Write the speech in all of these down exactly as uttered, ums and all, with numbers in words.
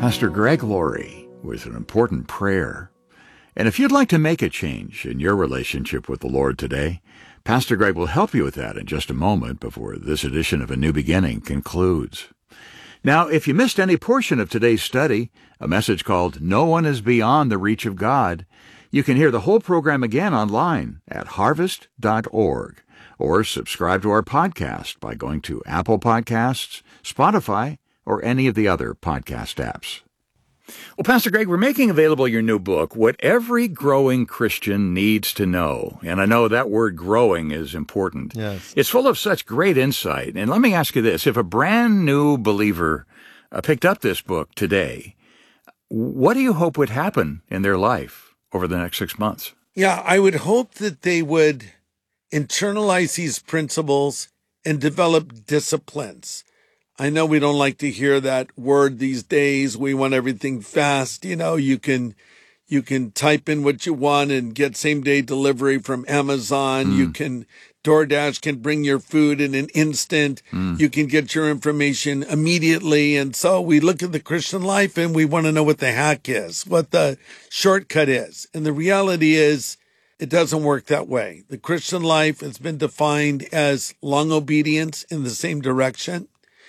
Pastor Greg Laurie with an important prayer. And if you'd like to make a change in your relationship with the Lord today, Pastor Greg will help you with that in just a moment before this edition of A New Beginning concludes. Now, if you missed any portion of today's study, a message called No One is Beyond the Reach of God, you can hear the whole program again online at harvest dot org or subscribe to our podcast by going to Apple Podcasts, Spotify, or any of the other podcast apps. Well, Pastor Greg, we're making available your new book, What Every Growing Christian Needs to Know. And I know that word growing is important. Yes. It's full of such great insight. And let me ask you this. If a brand new believer uh, picked up this book today, what do you hope would happen in their life over the next six months? Yeah, I would hope that they would internalize these principles and develop disciplines. I know we don't like to hear that word these days. We want everything fast. You know, you can you can type in what you want and get same-day delivery from Amazon. Mm. You can, DoorDash can bring your food in an instant. Mm. You can get your information immediately. And so we look at the Christian life and we want to know what the hack is, what the shortcut is. And the reality is it doesn't work that way. The Christian life has been defined as long obedience in the same direction.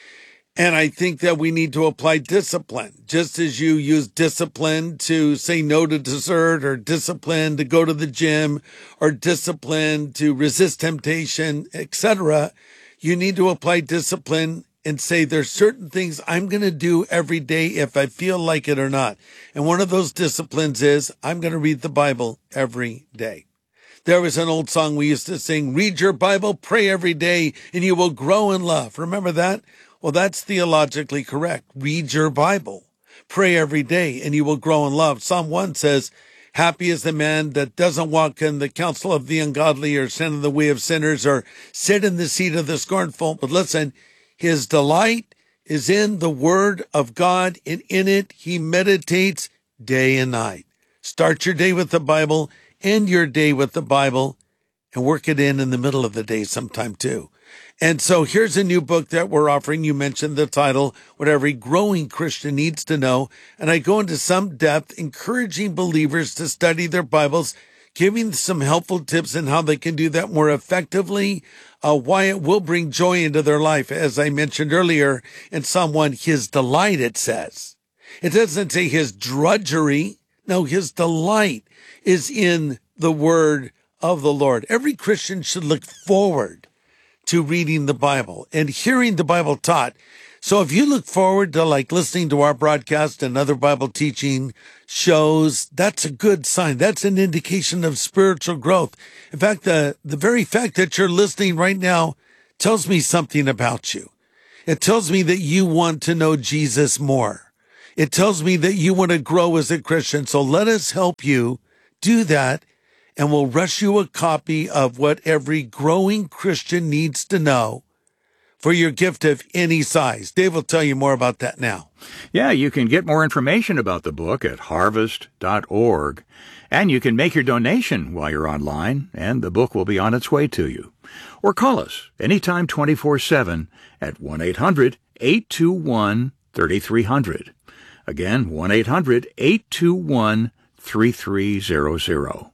And I think that we need to apply discipline, just as you use discipline to say no to dessert, or discipline to go to the gym, or discipline to resist temptation, et cetera. You need to apply discipline and say there's certain things I'm going to do every day if I feel like it or not. And one of those disciplines is I'm going to read the Bible every day. There was an old song we used to sing, read your Bible, pray every day, and you will grow in love. Remember that? Well, that's theologically correct. Read your Bible, pray every day, and you will grow in love. Psalm one says, happy is the man that doesn't walk in the counsel of the ungodly, or stand in the way of sinners, or sit in the seat of the scornful. But listen, his delight is in the word of God, and in it he meditates day and night. Start your day with the Bible, end your day with the Bible, and work it in in the middle of the day sometime too. And so here's a new book that we're offering. You mentioned the title, What Every Growing Christian Needs to Know. And I go into some depth, encouraging believers to study their Bibles, giving some helpful tips on how they can do that more effectively, uh, why it will bring joy into their life. As I mentioned earlier in Psalm one, his delight, it says. It doesn't say his drudgery. No, his delight is in the word of the Lord. Every Christian should look forward to reading the Bible and hearing the Bible taught. So if you look forward to like listening to our broadcast and other Bible teaching shows, that's a good sign. That's an indication of spiritual growth. In fact, the, the very fact that you're listening right now tells me something about you. It tells me that you want to know Jesus more. It tells me that you want to grow as a Christian. So let us help you do that. And we'll rush you a copy of What Every Growing Christian Needs to Know for your gift of any size. Dave will tell you more about that now. Yeah, you can get more information about the book at harvest dot org, and you can make your donation while you're online, and the book will be on its way to you. Or call us anytime twenty-four seven at one eight hundred, eight two one, three three zero zero. Again, one eight hundred, eight two one, three three zero zero.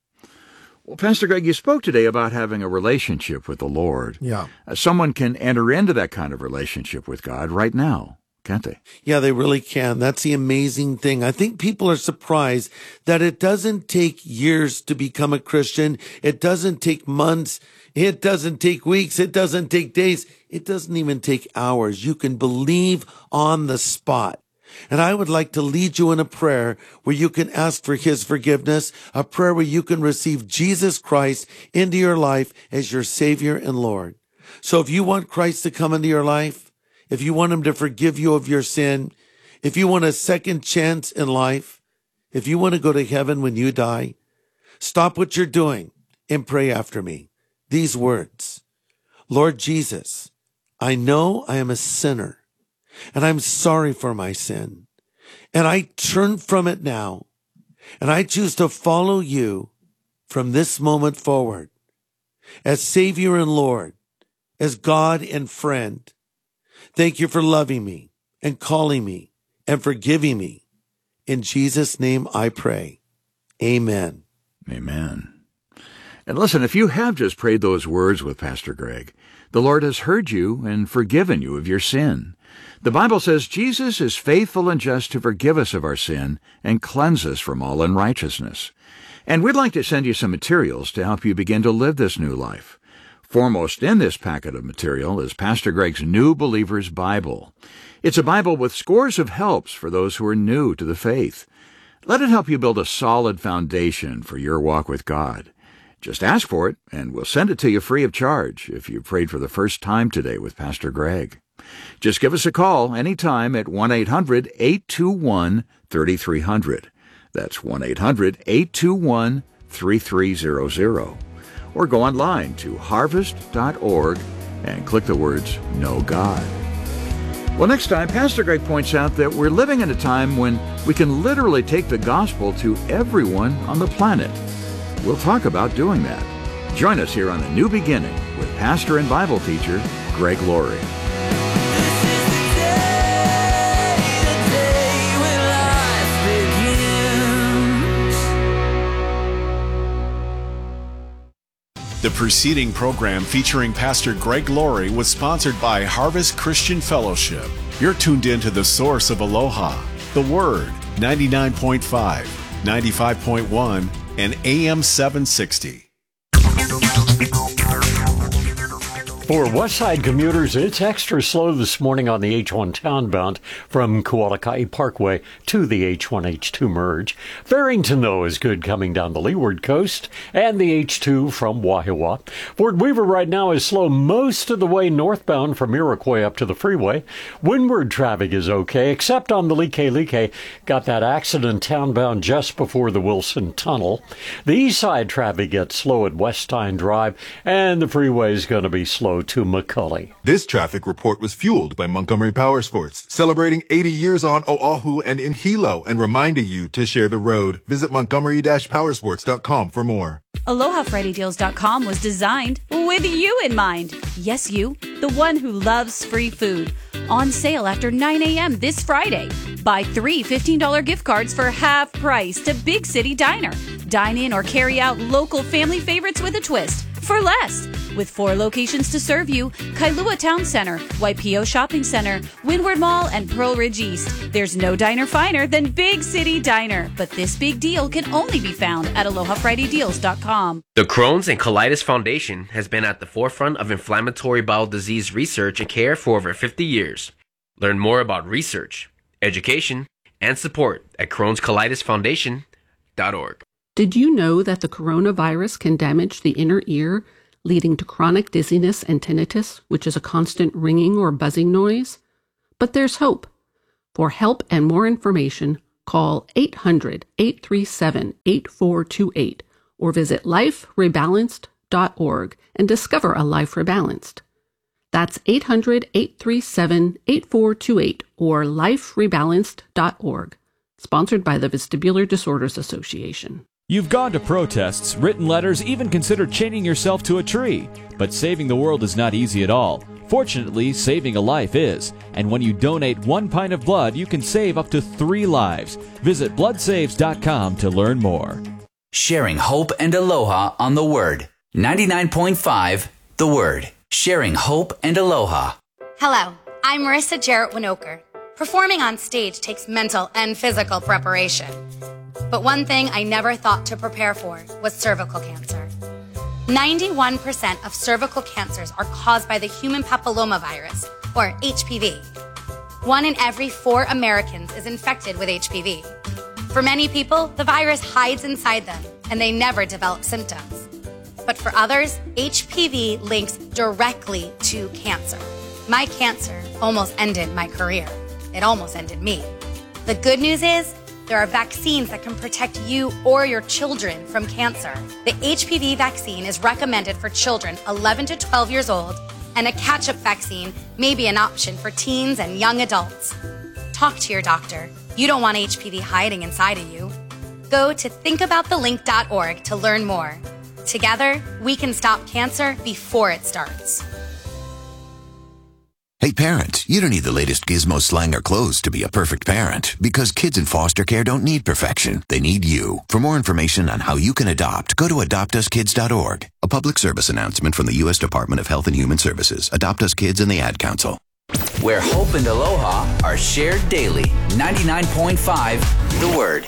Well, Pastor Greg, you spoke today about having a relationship with the Lord. Yeah. Uh, someone can enter into that kind of relationship with God right now, can't they? Yeah, they really can. That's the amazing thing. I think people are surprised that it doesn't take years to become a Christian. It doesn't take months. It doesn't take weeks. It doesn't take days. It doesn't even take hours. You can believe on the spot. And I would like to lead you in a prayer where you can ask for his forgiveness, a prayer where you can receive Jesus Christ into your life as your Savior and Lord. So if you want Christ to come into your life, if you want him to forgive you of your sin, if you want a second chance in life, if you want to go to heaven when you die, stop what you're doing and pray after me. These words, Lord Jesus, I know I am a sinner. And I'm sorry for my sin. And I turn from it now. And I choose to follow you from this moment forward as Savior and Lord, as God and friend. Thank you for loving me and calling me and forgiving me. In Jesus' name I pray. Amen. Amen. And listen, if you have just prayed those words with Pastor Greg, the Lord has heard you and forgiven you of your sin. The Bible says Jesus is faithful and just to forgive us of our sin and cleanse us from all unrighteousness. And we'd like to send you some materials to help you begin to live this new life. Foremost in this packet of material is Pastor Greg's New Believer's Bible. It's a Bible with scores of helps for those who are new to the faith. Let it help you build a solid foundation for your walk with God. Just ask for it, and we'll send it to you free of charge if you prayed for the first time today with Pastor Greg. Just give us a call anytime at one eight hundred eight two one three three zero zero. That's one eight hundred eight two one three three zero zero. Or go online to harvest dot org and click the words Know God. Well, next time, Pastor Greg points out that we're living in a time when we can literally take the gospel to everyone on the planet. We'll talk about doing that. Join us here on A New Beginning with pastor and Bible teacher Greg Laurie. The preceding program featuring Pastor Greg Laurie was sponsored by Harvest Christian Fellowship. You're tuned in to the source of Aloha, the Word, ninety-nine point five, ninety-five point one, and A M seven sixty. For Westside commuters, it's extra slow this morning on the H one townbound from Kualakai Parkway to the H one H two merge. Farrington, though, is good coming down the leeward coast, and the H two from Wahiawa. Fort Weaver right now is slow most of the way northbound from Iroquois up to the freeway. Windward traffic is okay, except on the Like-Like. Got that accident townbound just before the Wilson Tunnel. The east side traffic gets slow at Westine Drive, and the freeway is going to be slow to McCully. This traffic report was fueled by Montgomery Power Sports, celebrating eighty years on Oahu and in Hilo, and reminding you to share the road. Visit montgomery dash powersports dot com for more. Aloha Friday Deals dot com was designed with you in mind. Yes, you, the one who loves free food. On sale after nine a.m. this Friday. Buy three fifteen dollars gift cards for half price to Big City Diner. Dine in or carry out local family favorites with a twist for less. With four locations to serve you, Kailua Town Center, Waipio Shopping Center, Windward Mall, and Pearl Ridge East. There's no diner finer than Big City Diner, but this big deal can only be found at Aloha Friday Deals dot com. The Crohn's and Colitis Foundation has been at the forefront of inflammatory bowel disease research and care for over fifty years. Learn more about research, education, and support at crohns colitis foundation dot org. Did you know that the coronavirus can damage the inner ear, leading to chronic dizziness and tinnitus, which is a constant ringing or buzzing noise? But there's hope. For help and more information, call eight hundred eight three seven eight four two eight or visit life rebalanced dot org and discover a life rebalanced. That's eight hundred eight three seven eight four two eight or life rebalanced dot org. Sponsored by the Vestibular Disorders Association. You've gone to protests, written letters, even considered chaining yourself to a tree. But saving the world is not easy at all. Fortunately, saving a life is. And when you donate one pint of blood, you can save up to three lives. Visit blood saves dot com to learn more. Sharing hope and aloha on the Word. ninety-nine point five, The Word. Sharing hope and aloha. Hello, I'm Marissa Jarrett Winokur. Performing on stage takes mental and physical preparation. But one thing I never thought to prepare for was cervical cancer. ninety-one percent of cervical cancers are caused by the human papillomavirus, or H P V. One in every four Americans is infected with H P V. For many people, the virus hides inside them, and they never develop symptoms. But for others, H P V links directly to cancer. My cancer almost ended my career. It almost ended me. The good news is, there are vaccines that can protect you or your children from cancer. The H P V vaccine is recommended for children eleven to twelve years old, and a catch-up vaccine may be an option for teens and young adults. Talk to your doctor. You don't want H P V hiding inside of you. Go to think about the link dot org to learn more. Together, we can stop cancer before it starts. Hey parents, you don't need the latest gizmo, slang, or clothes to be a perfect parent, because kids in foster care don't need perfection. They need you. For more information on how you can adopt, go to adopt us kids dot org. A public service announcement from the U S Department of Health and Human Services, Adopt Us Kids, and the Ad Council. Where hope and aloha are shared daily. ninety-nine point five The Word.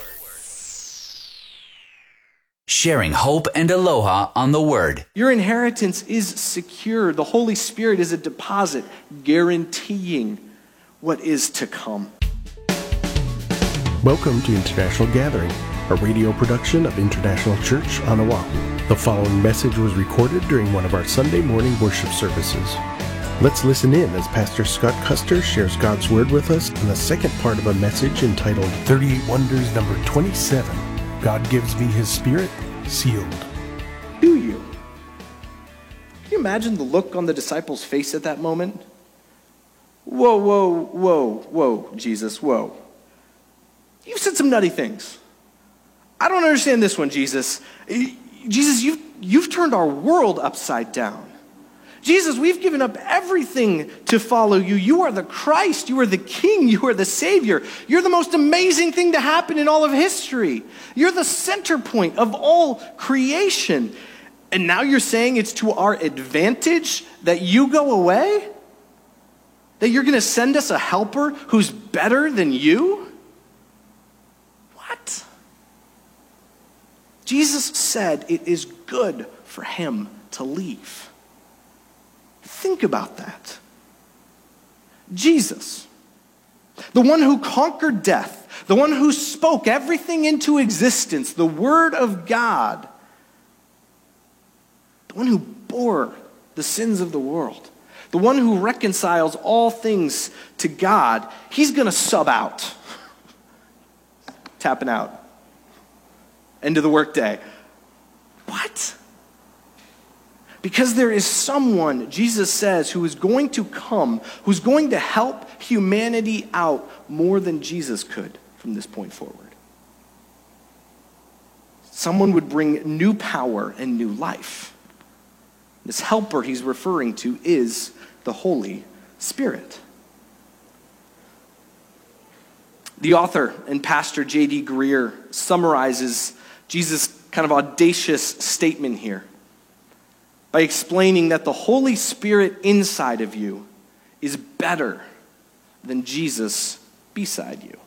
Sharing hope and aloha on The Word. Your inheritance is secure. The Holy Spirit is a deposit guaranteeing what is to come. Welcome to International Gathering, a radio production of International Church on Oahu. The following message was recorded during one of our Sunday morning worship services. Let's listen in as Pastor Scott Custer shares God's Word with us in the second part of a message entitled thirty-eight Wonders number twenty-seven. God gives me His Spirit, sealed. Do you? Can you imagine the look on the disciples' face at that moment? Whoa, whoa, whoa, whoa, Jesus, whoa. You've said some nutty things. I don't understand this one, Jesus. Jesus, you've, you've turned our world upside down. Jesus, we've given up everything to follow you. You are the Christ. You are the King. You are the Savior. You're the most amazing thing to happen in all of history. You're the center point of all creation. And now you're saying it's to our advantage that you go away? That you're going to send us a helper who's better than you? What? Jesus said it is good for him to leave. Think about that. Jesus, the one who conquered death, the one who spoke everything into existence, the Word of God, the one who bore the sins of the world, the one who reconciles all things to God, he's going to sub out. Tapping out. End of the workday. What? Because there is someone, Jesus says, who is going to come, who's going to help humanity out more than Jesus could from this point forward. Someone would bring new power and new life. This helper he's referring to is the Holy Spirit. The author and pastor J D Greear summarizes Jesus' kind of audacious statement here by explaining that the Holy Spirit inside of you is better than Jesus beside you.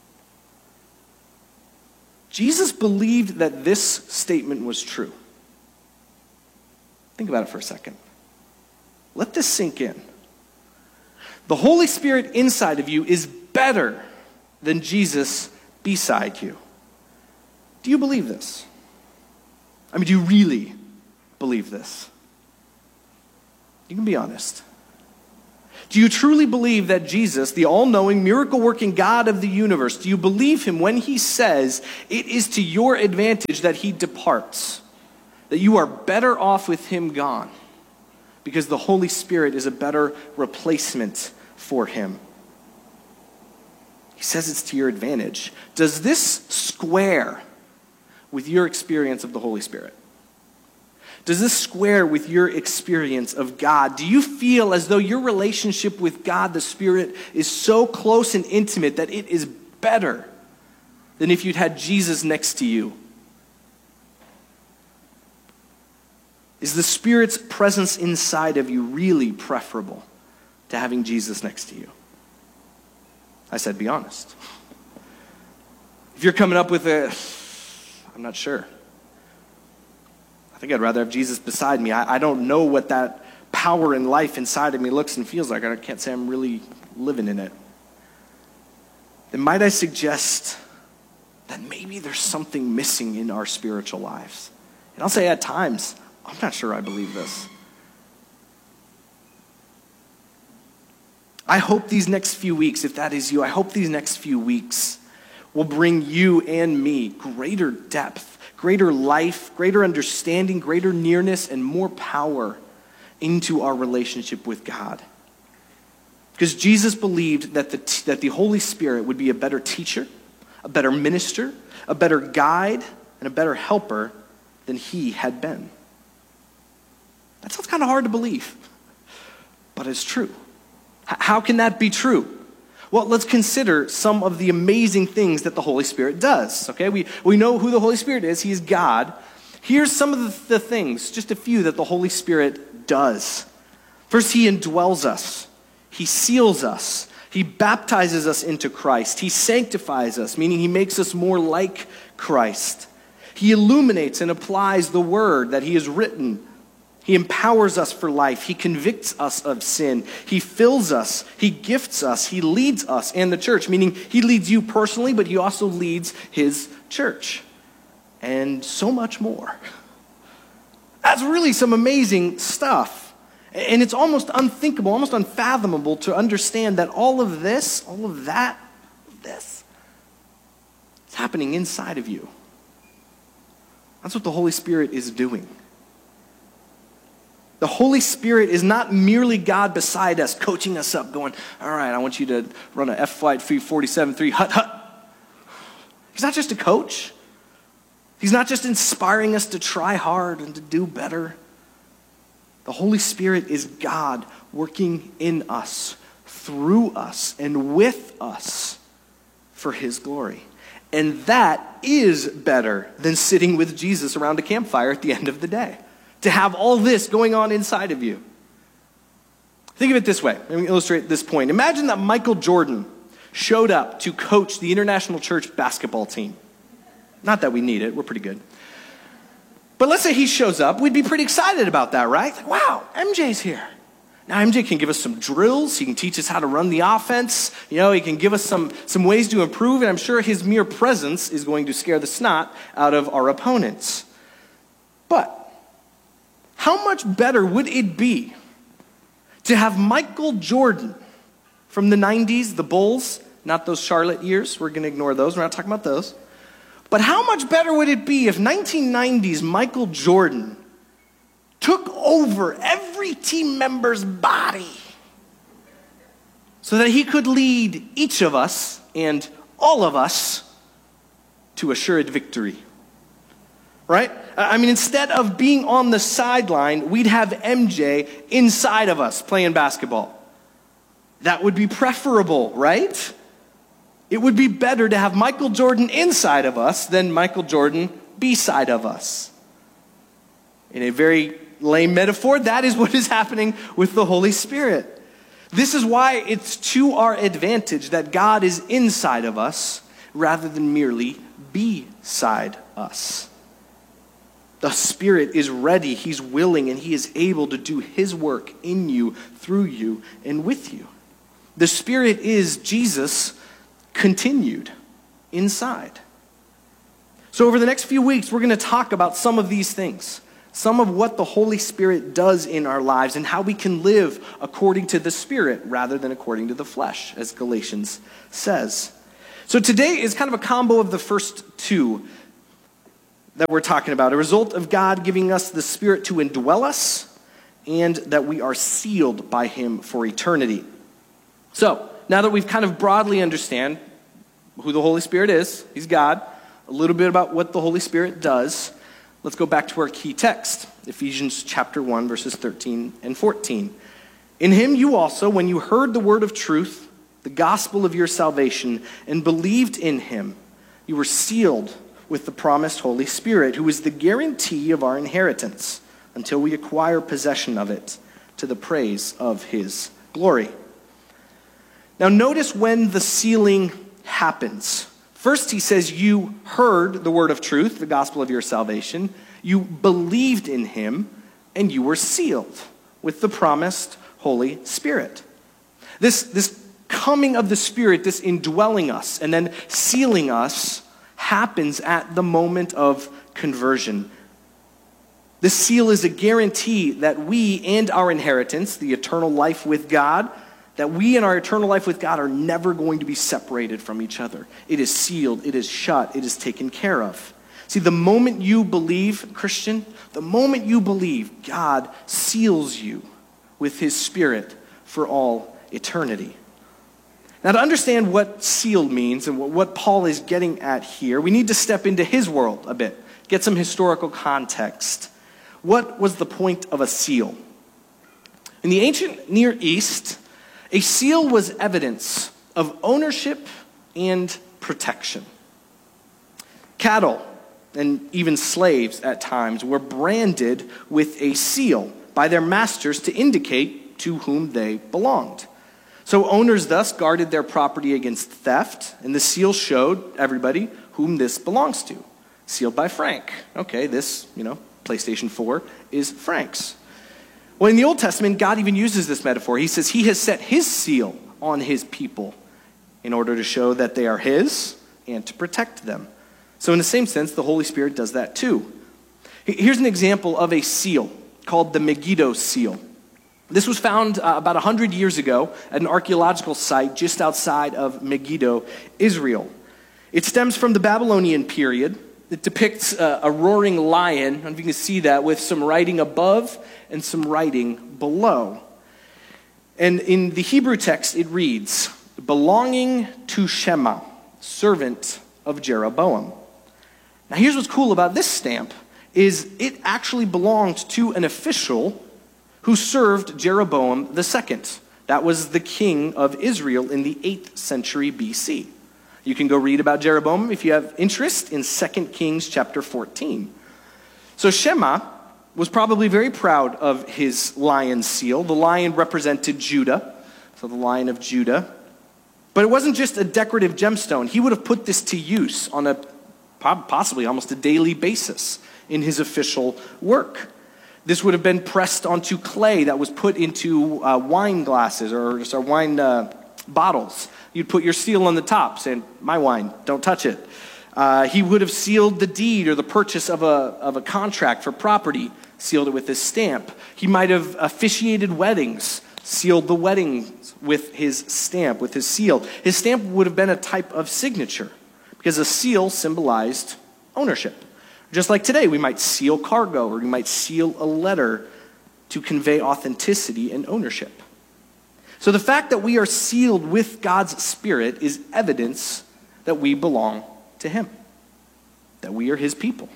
Jesus believed that this statement was true. Think about it for a second. Let this sink in. The Holy Spirit inside of you is better than Jesus beside you. Do you believe this? I mean, do you really believe this? You can be honest. Do you truly believe that Jesus, the all-knowing, miracle-working God of the universe, do you believe him when he says it is to your advantage that he departs? That you are better off with him gone because the Holy Spirit is a better replacement for him? He says it's to your advantage. Does this square with your experience of the Holy Spirit? Does this square with your experience of God? Do you feel as though your relationship with God, the Spirit, is so close and intimate that it is better than if you'd had Jesus next to you? Is the Spirit's presence inside of you really preferable to having Jesus next to you? I said, be honest. If you're coming up with a, I'm not sure. I think I'd rather have Jesus beside me. I, I don't know what that power and life inside of me looks and feels like. I can't say I'm really living in it. Then might I suggest that maybe there's something missing in our spiritual lives? And I'll say at times, I'm not sure I believe this. I hope these next few weeks, if that is you, I hope these next few weeks will bring you and me greater depth, greater life, greater understanding, greater nearness, and more power into our relationship with God. Because Jesus believed that the, t- that the Holy Spirit would be a better teacher, a better minister, a better guide, and a better helper than he had been. That sounds kind of hard to believe, but it's true. H- how can that be true? Well, let's consider some of the amazing things that the Holy Spirit does, okay? We, we know who the Holy Spirit is. He is God. Here's some of the, the things, just a few, that the Holy Spirit does. First, he indwells us. He seals us. He baptizes us into Christ. He sanctifies us, meaning he makes us more like Christ. He illuminates and applies the word that he has written. He empowers us for life. He convicts us of sin. He fills us. He gifts us. He leads us and the church, meaning he leads you personally, but he also leads his church. And so much more. That's really some amazing stuff. And it's almost unthinkable, almost unfathomable to understand that all of this, all of that, this, is happening inside of you. That's what the Holy Spirit is doing. The Holy Spirit is not merely God beside us, coaching us up, going, all right, I want you to run an F flight forty-seven three, hut, hut. He's not just a coach. He's not just inspiring us to try hard and to do better. The Holy Spirit is God working in us, through us, and with us for his glory. And that is better than sitting with Jesus around a campfire at the end of the day. To have all this going on inside of you. Think of it this way. Let me illustrate this point. Imagine that Michael Jordan showed up to coach the International Church basketball team. Not that we need it. We're pretty good. But let's say he shows up. We'd be pretty excited about that, right? Like, wow, M J's here. Now, M J can give us some drills. He can teach us how to run the offense. You know, he can give us some, some ways to improve. And I'm sure his mere presence is going to scare the snot out of our opponents. But how much better would it be to have Michael Jordan from the nineties, the Bulls, not those Charlotte years. We're going to ignore those. We're not talking about those. But how much better would it be if nineteen nineties Michael Jordan took over every team member's body so that he could lead each of us and all of us to assured victory? Right? I mean, instead of being on the sideline, we'd have M J inside of us playing basketball. That would be preferable, right? It would be better to have Michael Jordan inside of us than Michael Jordan beside of us. In a very lame metaphor, that is what is happening with the Holy Spirit. This is why it's to our advantage that God is inside of us rather than merely beside us. The Spirit is ready, he's willing, and he is able to do his work in you, through you, and with you. The Spirit is Jesus continued inside. So over the next few weeks, we're going to talk about some of these things, some of what the Holy Spirit does in our lives and how we can live according to the Spirit rather than according to the flesh, as Galatians says. So today is kind of a combo of the first two that we're talking about, a result of God giving us the Spirit to indwell us and that we are sealed by him for eternity. So, now that we've kind of broadly understand who the Holy Spirit is, he's God, a little bit about what the Holy Spirit does, let's go back to our key text, Ephesians chapter one, verses thirteen and fourteen. In him you also, when you heard the word of truth, the gospel of your salvation, and believed in him, you were sealed with the promised Holy Spirit, who is the guarantee of our inheritance until we acquire possession of it to the praise of his glory. Now notice when the sealing happens. First he says you heard the word of truth, the gospel of your salvation, you believed in him, and you were sealed with the promised Holy Spirit. This, this coming of the Spirit, this indwelling us and then sealing us happens at the moment of conversion. The seal is a guarantee that we and our inheritance, the eternal life with God, that we and our eternal life with God are never going to be separated from each other. It is sealed, it is shut, it is taken care of. See, the moment you believe, Christian, the moment you believe, God seals you with his Spirit for all eternity. Now, to understand what sealed means and what Paul is getting at here, we need to step into his world a bit, get some historical context. What was the point of a seal? In the ancient Near East, A seal was evidence of ownership and protection. Cattle and even slaves at times were branded with a seal by their masters to indicate to whom they belonged. So owners thus guarded their property against theft, and the seal showed everybody whom this belongs to. Sealed by Frank. Okay, this, you know, PlayStation four is Frank's. Well, in the Old Testament, God even uses this metaphor. He says he has set his seal on his people in order to show that they are his and to protect them. So in the same sense, the Holy Spirit does that too. Here's an example of a seal called the Megiddo seal. This was found uh, about one hundred years ago at an archaeological site just outside of Megiddo, Israel. It stems from the Babylonian period. It depicts uh, a roaring lion, I don't know if you can see that, with some writing above and some writing below. And in the Hebrew text, it reads, belonging to Shema, servant of Jeroboam. Now here's what's cool about this stamp, is it actually belonged to an official who served Jeroboam the second. That was the king of Israel in the eighth century B C. You can go read about Jeroboam if you have interest in Second Kings chapter fourteen. So Shema was probably very proud of his lion seal. The lion represented Judah, so the Lion of Judah. But it wasn't just a decorative gemstone. He would have put this to use on a possibly almost a daily basis in his official work. This would have been pressed onto clay that was put into uh, wine glasses or sorry, wine uh, bottles. You'd put your seal on the top saying, my wine, don't touch it. Uh, he would have sealed the deed or the purchase of a, of a contract for property, sealed it with his stamp. He might have officiated weddings, sealed the weddings with his stamp, with his seal. His stamp would have been a type of signature because a seal symbolized ownership. Just like today, we might seal cargo or we might seal a letter to convey authenticity and ownership. So the fact that we are sealed with God's Spirit is evidence that we belong to him, that we are his people,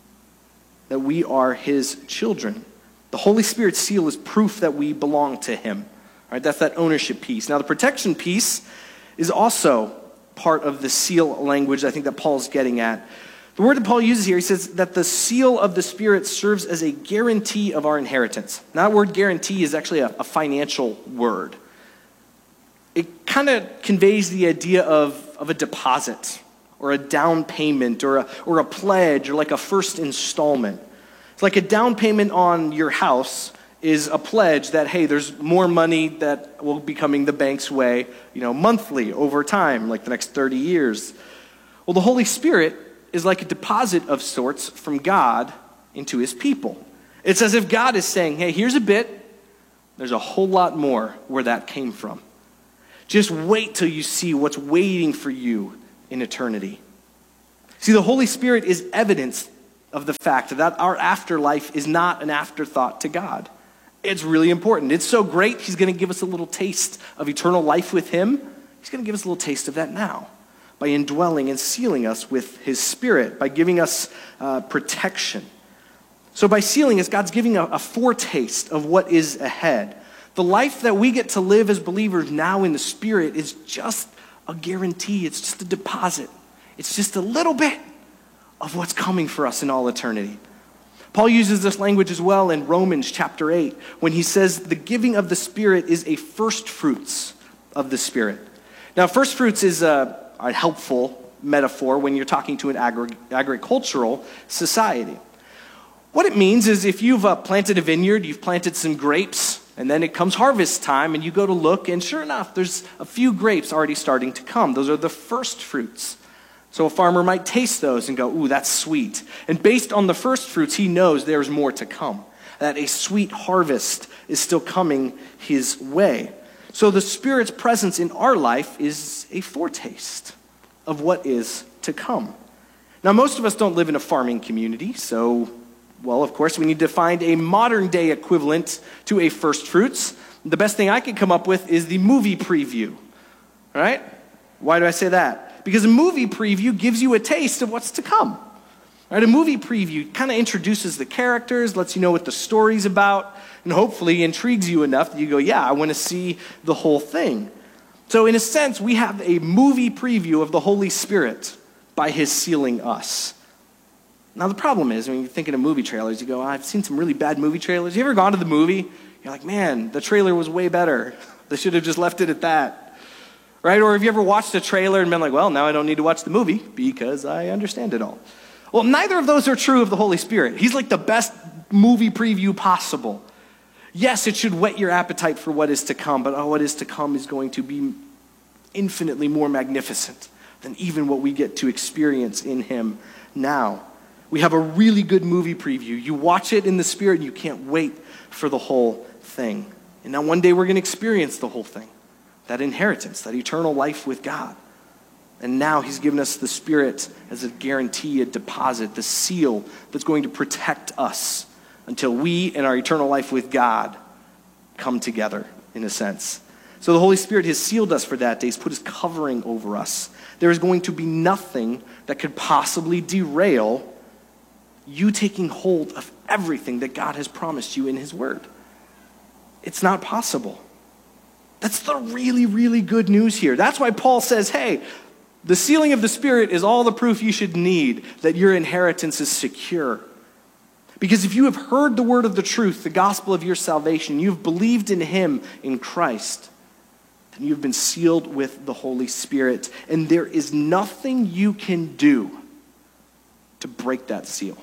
that we are his children. The Holy Spirit's seal is proof that we belong to him. All right, that's that ownership piece. Now the protection piece is also part of the seal language I think that Paul's getting at. The word that Paul uses here, he says that the seal of the Spirit serves as a guarantee of our inheritance. Now that word guarantee is actually a, a financial word. It kind of conveys the idea of, of a deposit or a down payment or a, or a pledge or like a first installment. It's like a down payment on your house is a pledge that, hey, there's more money that will be coming the bank's way, you know, monthly over time, like the next thirty years. Well, the Holy Spirit is like a deposit of sorts from God into his people. It's as if God is saying, hey, here's a bit, there's a whole lot more where that came from. Just wait till you see what's waiting for you in eternity. See, the Holy Spirit is evidence of the fact that our afterlife is not an afterthought to God. It's really important. It's so great, he's going to give us a little taste of eternal life with him. He's going to give us a little taste of that now by indwelling and sealing us with his Spirit, by giving us uh, protection. So by sealing us, God's giving a, a foretaste of what is ahead. The life that we get to live as believers now in the Spirit is just a guarantee. It's just a deposit. It's just a little bit of what's coming for us in all eternity. Paul uses this language as well in Romans chapter eight when he says the giving of the Spirit is a first fruits of the Spirit. Now, first fruits is a, a helpful metaphor when you're talking to an agri- agricultural society. What it means is if you've uh, planted a vineyard, you've planted some grapes, and then it comes harvest time, and you go to look, and sure enough, there's a few grapes already starting to come. Those are the first fruits. So a farmer might taste those and go, ooh, that's sweet. And based on the first fruits, he knows there's more to come, that a sweet harvest is still coming his way. So the Spirit's presence in our life is a foretaste of what is to come. Now, most of us don't live in a farming community, so, well, of course, we need to find a modern-day equivalent to a first fruits. The best thing I could come up with is the movie preview, all right? Why do I say that? Because a movie preview gives you a taste of what's to come. Right? A movie preview kind of introduces the characters, lets you know what the story's about, and hopefully intrigues you enough that you go, yeah, I want to see the whole thing. So in a sense, we have a movie preview of the Holy Spirit by his sealing us. Now the problem is, when you're thinking of movie trailers, you go, I've seen some really bad movie trailers. You ever gone to the movie? You're like, man, the trailer was way better. They should have just left it at that. Right? Or have you ever watched a trailer and been like, well, now I don't need to watch the movie because I understand it all. Well, neither of those are true of the Holy Spirit. He's like the best movie preview possible. Yes, it should whet your appetite for what is to come, but oh, what is to come is going to be infinitely more magnificent than even what we get to experience in him now. We have a really good movie preview. You watch it in the Spirit, and you can't wait for the whole thing. And now one day we're going to experience the whole thing, that inheritance, that eternal life with God. And now he's given us the Spirit as a guarantee, a deposit, the seal that's going to protect us until we and our eternal life with God come together, in a sense. So the Holy Spirit has sealed us for that day. He's put his covering over us. There is going to be nothing that could possibly derail you taking hold of everything that God has promised you in his word. It's not possible. That's the really, really good news here. That's why Paul says, hey, the sealing of the Spirit is all the proof you should need that your inheritance is secure. Because if you have heard the word of the truth, the gospel of your salvation, you've believed in him, in Christ, then you've been sealed with the Holy Spirit. And there is nothing you can do to break that seal.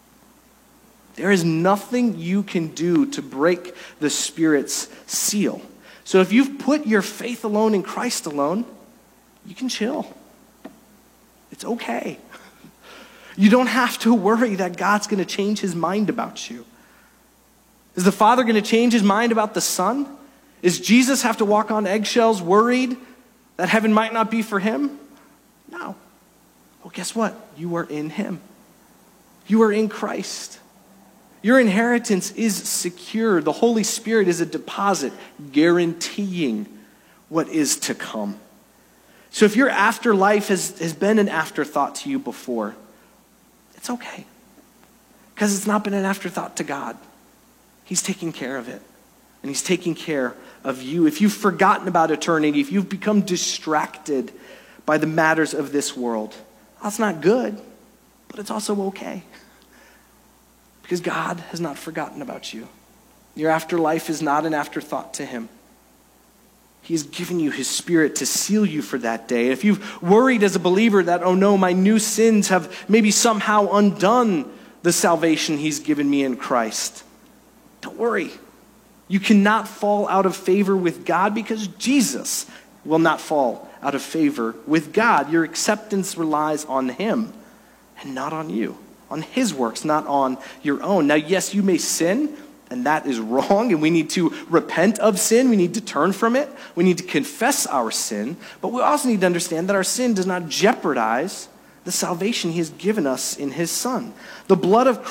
There is nothing you can do to break the Spirit's seal. So if you've put your faith alone in Christ alone, you can chill. It's okay. You don't have to worry that God's going to change his mind about you. Is the Father going to change his mind about the Son? Is Jesus have to walk on eggshells worried that heaven might not be for him? No. Well, guess what? You are in him. You are in Christ. Your inheritance is secure. The Holy Spirit is a deposit guaranteeing what is to come. So if your afterlife has, has been an afterthought to you before, it's okay. Because it's not been an afterthought to God. He's taking care of it. And he's taking care of you. If you've forgotten about eternity, if you've become distracted by the matters of this world, that's not good, but it's also okay. Because God has not forgotten about you. Your afterlife is not an afterthought to him. He's given you his Spirit to seal you for that day. If you've worried as a believer that, oh no, my new sins have maybe somehow undone the salvation he's given me in Christ, don't worry. You cannot fall out of favor with God because Jesus will not fall out of favor with God. Your acceptance relies on him and not on you, on his works, not on your own. Now, yes, you may sin, and that is wrong, and we need to repent of sin. We need to turn from it. We need to confess our sin, but we also need to understand that our sin does not jeopardize the salvation he has given us in his Son. The blood of